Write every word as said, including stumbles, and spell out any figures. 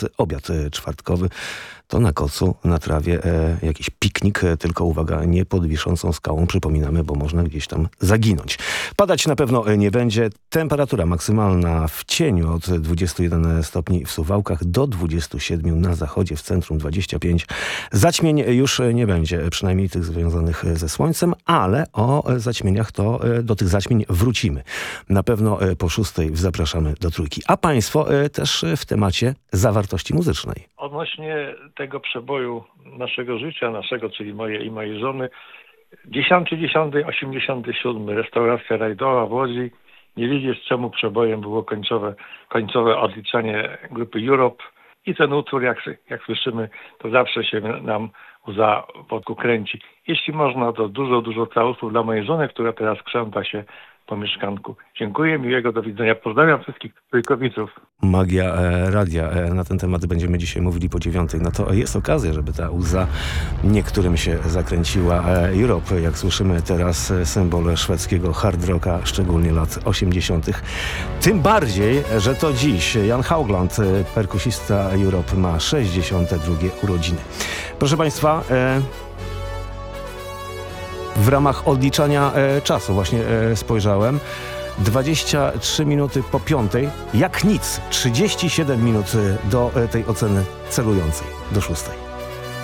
jest obiad czwartkowy. To na kocu, na trawie e, jakiś piknik, e, tylko uwaga, nie pod wiszącą skałą, przypominamy, bo można gdzieś tam zaginąć. Padać na pewno nie będzie. Temperatura maksymalna w cieniu od dwudziestu jeden stopni w Suwałkach do dwudziestu siedmiu na zachodzie, w centrum dwadzieścia pięć. Zaćmień już nie będzie, przynajmniej tych związanych ze słońcem, ale o zaćmieniach to do tych zaćmień wrócimy. Na pewno po szóstej zapraszamy do Trójki. A Państwo też w temacie zawartości muzycznej. Odnośnie tego przeboju naszego życia, naszego, czyli moje i mojej żony, dziesiąty dziesiąty osiemdziesiąty siódmy, restauracja Rajdoła w Łodzi. Nie wiedzieć, czemu przebojem było końcowe, końcowe odliczanie grupy Europe. I ten utwór, jak, jak słyszymy, to zawsze się nam łza w oku kręci. Jeśli można, to dużo, dużo całusów dla mojej żony, która teraz krząta się po mieszkanku. Dziękuję, miłego do widzenia. Pozdrawiam wszystkich trójkowiców. Magia e, radia. E, na ten temat będziemy dzisiaj mówili po dziewiątej. No to jest okazja, żeby ta łza niektórym się zakręciła. E, Europe, jak słyszymy teraz, symbol szwedzkiego hard rocka, szczególnie lat osiemdziesiątych. Tym bardziej, że to dziś Jan Haugland, perkusista Europe, ma sześćdziesiąte drugie urodziny. Proszę Państwa, e, w ramach odliczania e, czasu właśnie e, spojrzałem. dwadzieścia trzy minuty po piątej. Jak nic. trzydzieści siedem minut do e, tej oceny celującej. Do szóstej.